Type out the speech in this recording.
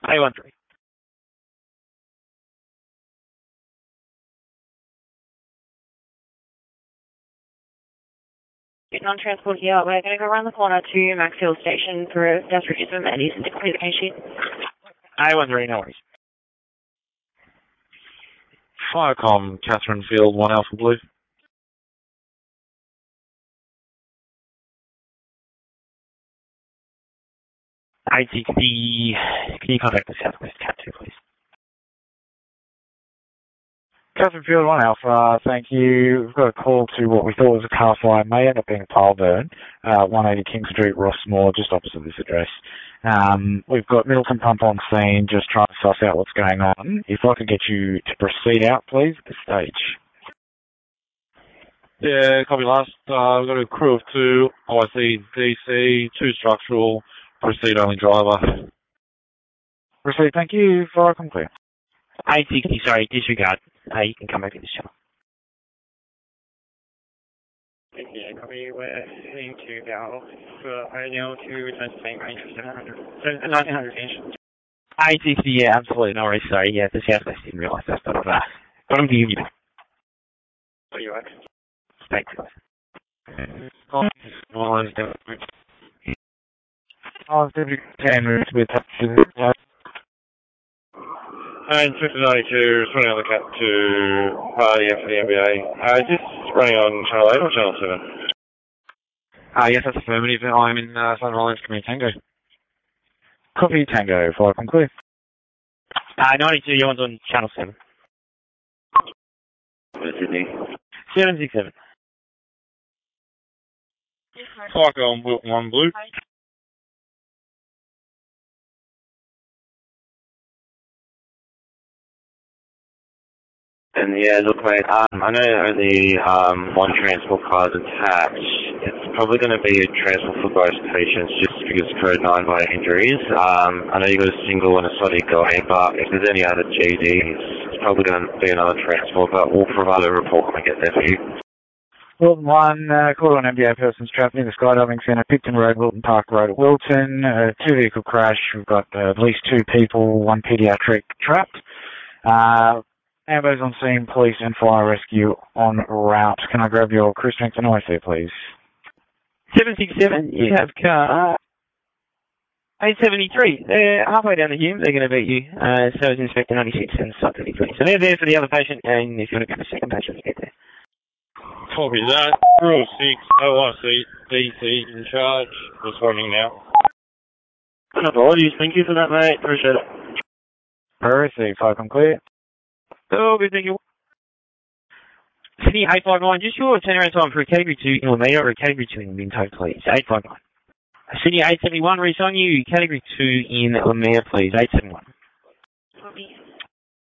A13. Non-transport here. We're going to go around the corner to Maxfield Station for a death register and use to complete the case sheet. A13, no worries. Firecom, Catherine Field, 1 Alpha Blue. A60, can you contact the Southwest Cat 2, please? Catherine Field, 1 Alpha, thank you. We've got a call to what we thought was a car fire. May end up being a pile burn. 180 King Street, Rossmore, just opposite this address. We've got Middleton Pump on scene, just trying to suss out what's going on. If I could get you to proceed out, please, at this stage. Yeah, copy last. We've got a crew of 2, OIC, DC, 2 structural, proceed only driver. Proceed, thank you. Firecom clear. A60, sorry, disregard. You can come back to this channel. Yeah, copy. We're heading to Gal for O'Neill to return to same range for 1900 inch. A60, yeah, absolutely, no worries, sorry. Yeah, the Southwest didn't realise that, but I've got them to give you back. What do you like? Thanks, guys. Deputy 10 routes with And 1592, running on the Cat to party for the NBA. Is this running on Channel 8 or Channel 7? yes, that's affirmative. I'm in Southern Islands Community Tango. Copy Tango, Firecom clear. 92, you're on Channel 7. Sydney. 767. Firecom, Wilton 1 Blue. And yeah, look mate, I know only one transport car is attached. It's probably going to be a transport for both patients just because of code 9 by injuries. I know you got a single and a Sonic going, but if there's any other GDs, it's probably going to be another transport, but we'll provide a report when we get there for you. Wilton 1, call on MBA persons trapped near the skydiving centre, Picton Road, Wilton Park Road at Wilton. 2-vehicle crash. We've got at least 2 people, 1 paediatric trapped. Ambos on scene, police and fire rescue en route. Can I grab your crew strength and OIC, please? 767, you have car 873. They're halfway down the Hume. They're going to beat you. So is Inspector 96 and Sub 33. So they're there for the other patient, and if you want to grab the second patient, you get there. Copy that. Rule 6, OIC, DC in charge. Responding now. No apologies. Thank you for that, mate. Appreciate it. Receive, Firecom clear. Oh, good, thank you. Sydney 859, just your turnaround time for a category 2 in Lameda or a category 2 in Minto, please. 859. Sydney 871, reassign you category 2 in Lameda, please. 871. Copy.